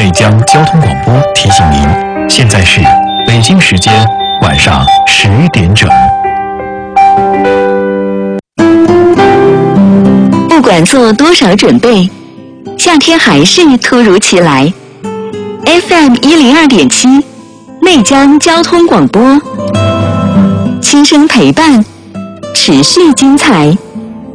内江交通广播提醒您，现在是北京时间晚上10点整。 不管做多少准备，夏天还是突如其来。FM 102.7，内江交通广播，轻声陪伴，持续精彩。